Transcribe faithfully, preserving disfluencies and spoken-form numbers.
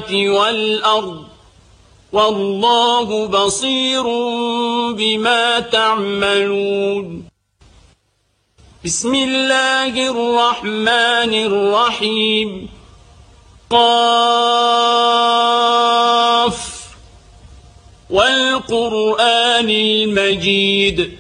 السماوات والأرض والله بصير بما تعملون. بسم الله الرحمن الرحيم. قاف والقرآن المجيد